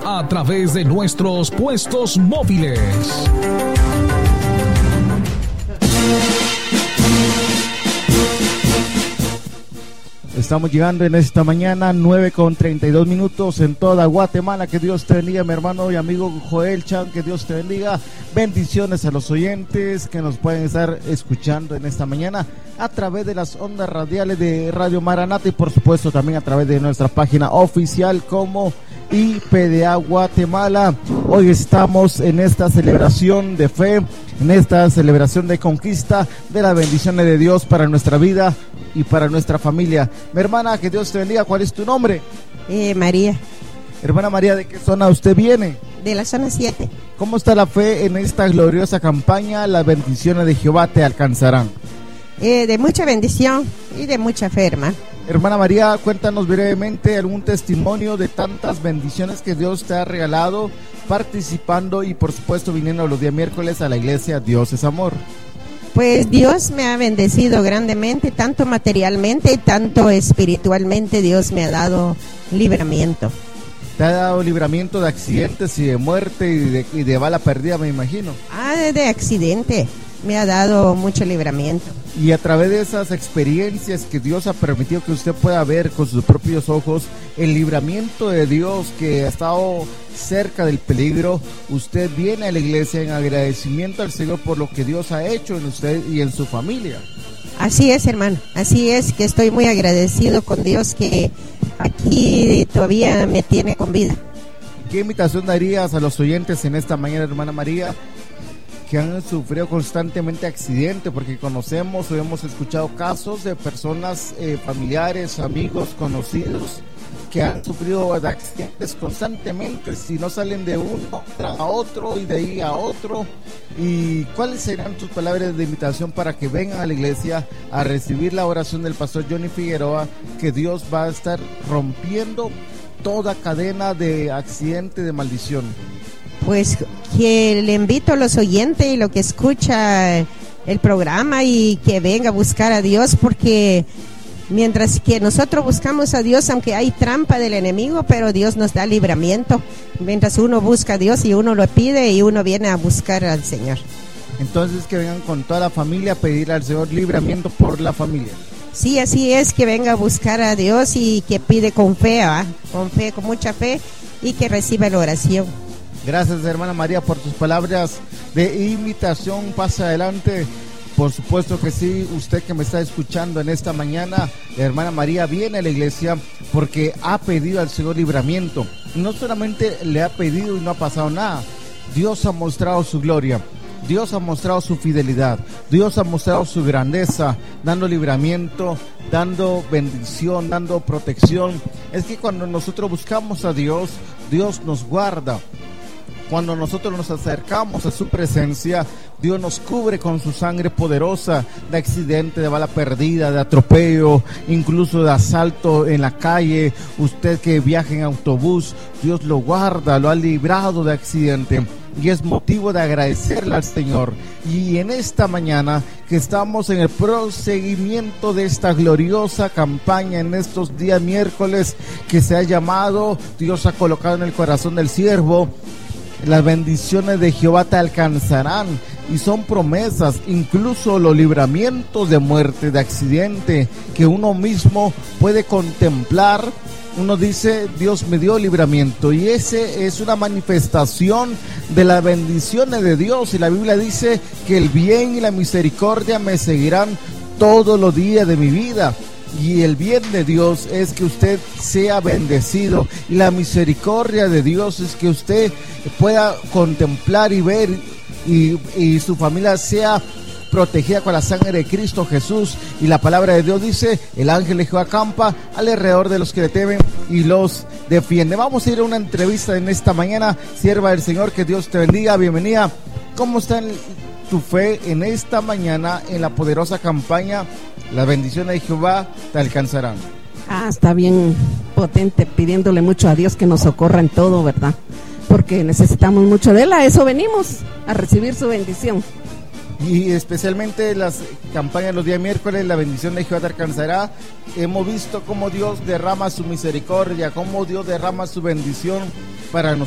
a través de nuestros puestos móviles. Estamos llegando en esta mañana, 9:32 en toda Guatemala. Que Dios te bendiga, mi hermano y amigo Joel Chan, que Dios te bendiga. Bendiciones a los oyentes que nos pueden estar escuchando en esta mañana a través de las ondas radiales de Radio Maranata y por supuesto también a través de nuestra página oficial como IPDA Guatemala. Hoy estamos en esta celebración de fe, en esta celebración de conquista de las bendiciones de Dios para nuestra vida y para nuestra familia. Mi hermana, que Dios te bendiga. ¿Cuál es tu nombre? María. Hermana María, ¿de qué zona usted viene? De la zona 7. ¿Cómo está la fe en esta gloriosa campaña? Las bendiciones de Jehová te alcanzarán. De mucha bendición y de mucha fe, hermano. Hermana María, cuéntanos brevemente algún testimonio de tantas bendiciones que Dios te ha regalado participando y por supuesto viniendo los días miércoles a la iglesia Dios es Amor. Pues Dios me ha bendecido grandemente, tanto materialmente y tanto espiritualmente. Dios me ha dado libramiento. Te ha dado libramiento de accidentes y de muerte y de bala perdida, me imagino. De accidente. Me ha dado mucho libramiento. Y a través de esas experiencias que Dios ha permitido que usted pueda ver con sus propios ojos, el libramiento de Dios que ha estado cerca del peligro, usted viene a la iglesia en agradecimiento al Señor por lo que Dios ha hecho en usted y en su familia. Así es, hermano, así es, que estoy muy agradecido con Dios que aquí todavía me tiene con vida. ¿Qué invitación darías a los oyentes en esta mañana, hermana María, que han sufrido constantemente accidentes? Porque conocemos o hemos escuchado casos de personas, familiares, amigos, conocidos, que han sufrido accidentes constantemente, si no salen de uno a otro y de ahí a otro. ¿Y cuáles serán tus palabras de invitación para que vengan a la iglesia a recibir la oración del pastor Johnny Figueroa, que Dios va a estar rompiendo toda cadena de accidente, de maldición? Pues que le invito a los oyentes y lo que escucha el programa y que venga a buscar a Dios, porque mientras que nosotros buscamos a Dios, aunque hay trampa del enemigo, pero Dios nos da libramiento. Mientras uno busca a Dios y uno lo pide y uno viene a buscar al Señor. Entonces que vengan con toda la familia a pedir al Señor libramiento por la familia. Sí, así es, que venga a buscar a Dios y que pide con fe, con mucha fe, y que reciba la oración. Gracias, hermana María, por tus palabras de invitación. Pasa adelante. Por supuesto que sí, usted que me está escuchando en esta mañana, la hermana María viene a la iglesia porque ha pedido al Señor libramiento. No solamente le ha pedido y no ha pasado nada. Dios ha mostrado su gloria. Dios ha mostrado su fidelidad. Dios ha mostrado su grandeza, dando libramiento, dando bendición, dando protección. Es que cuando nosotros buscamos a Dios, Dios nos guarda. Cuando nosotros nos acercamos a su presencia, Dios nos cubre con su sangre poderosa de accidente, de bala perdida, de atropello, incluso de asalto en la calle. Usted que viaja en autobús, Dios lo guarda, lo ha librado de accidente. Y es motivo de agradecerle al Señor. Y en esta mañana que estamos en el proseguimiento de esta gloriosa campaña, en estos días miércoles que se ha llamado, Dios ha colocado en el corazón del siervo, las bendiciones de Jehová te alcanzarán, y son promesas, incluso los libramientos de muerte, de accidente, que uno mismo puede contemplar. Uno dice, Dios me dio libramiento, y ese es una manifestación de las bendiciones de Dios. Y la Biblia dice que el bien y la misericordia me seguirán todos los días de mi vida. Y el bien de Dios es que usted sea bendecido, y la misericordia de Dios es que usted pueda contemplar y ver y su familia sea protegida con la sangre de Cristo Jesús. Y la palabra de Dios dice, el ángel de Jehová acampa alrededor de los que le temen y los defiende. Vamos a ir a una entrevista en esta mañana. Sierva del Señor, que Dios te bendiga, bienvenida. ¿Cómo está tu fe en esta mañana en la poderosa campaña Las bendiciones de Jehová te alcanzarán? Está bien potente, pidiéndole mucho a Dios que nos socorra en todo, ¿verdad? Porque necesitamos mucho de Él, a eso venimos, a recibir su bendición. Y especialmente las campañas los días miércoles, la bendición de Jehová te alcanzará. Hemos visto cómo Dios derrama su misericordia, cómo Dios derrama su bendición para nosotros.